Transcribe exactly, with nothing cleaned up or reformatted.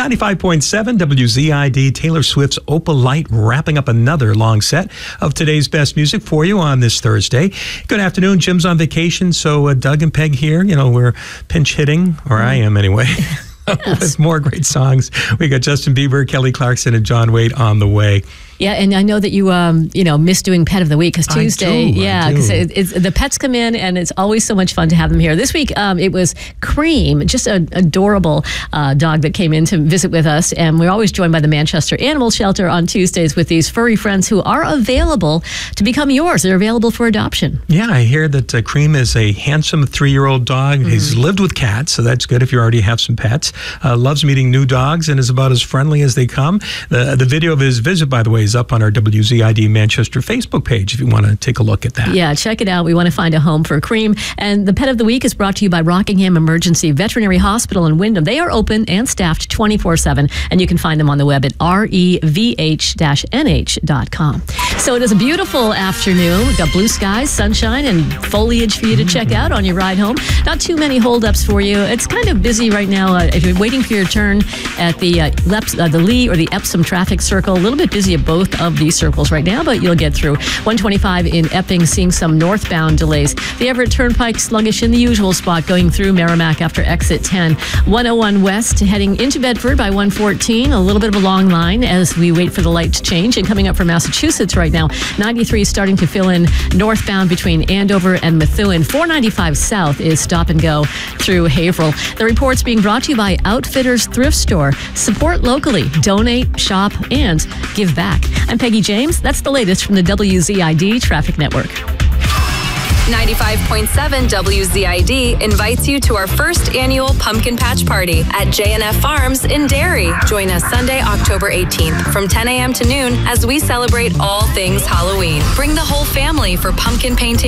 ninety-five point seven W Z I D, Taylor Swift's Opal Light, wrapping up another long set of today's best music for you on this Thursday. Good afternoon. Jim's on vacation, so uh, Doug and Peg here. You know, we're pinch hitting, or I am anyway. Yes. With more great songs. We got Justin Bieber, Kelly Clarkson, and John Wade on the way. Yeah, and I know that you, um, you know, miss doing Pet of the Week because Tuesday, I do, yeah, because it, it's the pets come in and it's always so much fun to have them here. This week, um, it was Cream, just an adorable uh, dog that came in to visit with us, and we're always joined by the Manchester Animal Shelter on Tuesdays with these furry friends who are available to become yours. They're available for adoption. Yeah, I hear that uh, Cream is a handsome three-year-old dog. Mm-hmm. He's lived with cats, so that's good if you already have some pets. Uh, loves meeting new dogs and is about as friendly as they come. The the video of his visit, by the way, is up on our W Z I D Manchester Facebook page if you want to take a look at that. Yeah, check it out. We want to find a home for Cream. And the Pet of the Week is brought to you by Rockingham Emergency Veterinary Hospital in Wyndham. They are open and staffed twenty-four seven, and you can find them on the web at R E V H N H dot com. So it is a beautiful afternoon. We've got blue skies, sunshine, and foliage for you to check out on your ride home. Not too many holdups for you. It's kind of busy right now. Uh, if you're waiting for your turn at the uh, Leps, uh, the Lee or the Epsom traffic circle, a little bit busy at both of these circles right now, but you'll get through. one twenty-five in Epping, seeing some northbound delays. The Everett Turnpike sluggish in the usual spot going through Merrimack after exit ten. one oh one West heading into Bedford by one fourteen. A little bit of a long line as we wait for the light to change. And coming up from Massachusetts right now, ninety-three is starting to fill in northbound between Andover and Methuen. four ninety-five South is stop and go through Haverhill. The report's being brought to you by Outfitters Thrift Store. Support locally, donate, shop, and give back. I'm Peggy James. That's the latest from the W Z I D Traffic Network. ninety-five point seven W Z I D invites you to our first annual Pumpkin Patch Party at J and F Farms in Derry. Join us Sunday, October eighteenth from ten a.m. to noon as we celebrate all things Halloween. Bring the whole family for pumpkin painting